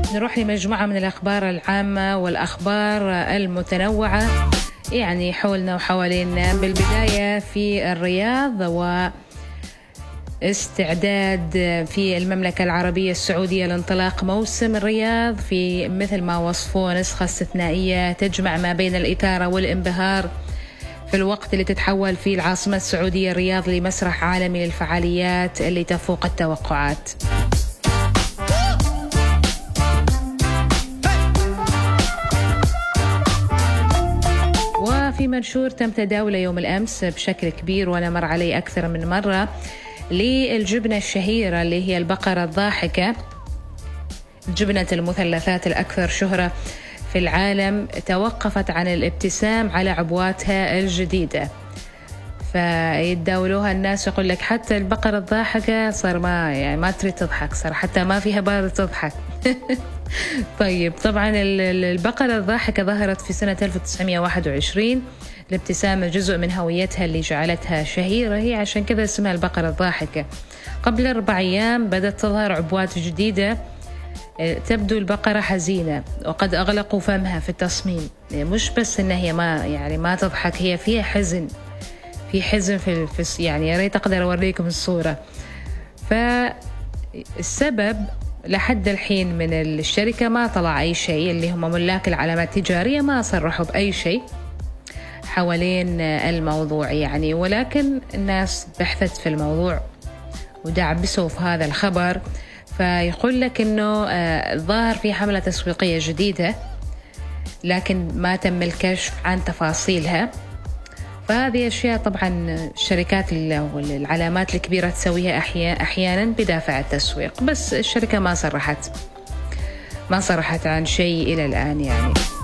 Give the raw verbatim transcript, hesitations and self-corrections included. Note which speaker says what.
Speaker 1: نروح لمجموعة من الأخبار العامة والأخبار المتنوعة يعني حولنا وحوالينا. بالبداية في الرياض واستعداد في المملكة العربية السعودية لانطلاق موسم الرياض في مثل ما وصفوه نسخة استثنائية تجمع ما بين الإثارة والانبهار في الوقت اللي تتحول فيه العاصمة السعودية الرياض لمسرح عالمي للفعاليات اللي تفوق التوقعات. وفي منشور تم تداوله يوم الأمس بشكل كبير وأنا مر عليه أكثر من مرة للجبنة الشهيرة اللي هي البقرة الضاحكة، جبنة المثلثات الأكثر شهرة في العالم، توقفت عن الابتسام على عبواتها الجديدة، فيتداولوها الناس يقول لك حتى البقرة الضاحكة صار ما يعني ما تريد تضحك، صار حتى ما فيها بارد تضحك. طيب طبعا البقرة الضاحكة ظهرت في سنة ألف وتسعمائة وواحد وعشرين، الابتسامة جزء من هويتها اللي جعلتها شهيرة، هي عشان كذا اسمها البقرة الضاحكة. قبل أربع أيام بدأت تظهر عبوات جديدة تبدو البقرة حزينة وقد أغلقوا فمها في التصميم، مش بس إن هي ما يعني ما تضحك، هي فيها حزن، في حزن في, في يعني يا ريت أقدر أوريكم الصورة. فالسبب لحد الحين من الشركة ما طلع أي شيء، اللي هم ملاك العلامات التجارية ما صرحوا بأي شيء حوالين الموضوع يعني، ولكن الناس بحثت في الموضوع ودعبسوا في هذا الخبر، فيقول لك إنه ظاهر في حملة تسويقية جديدة لكن ما تم الكشف عن تفاصيلها. فهذه أشياء طبعا الشركات والعلامات الكبيرة تسويها أحيانا بدافع التسويق، بس الشركة ما صرحت ما صرحت عن شيء إلى الآن يعني.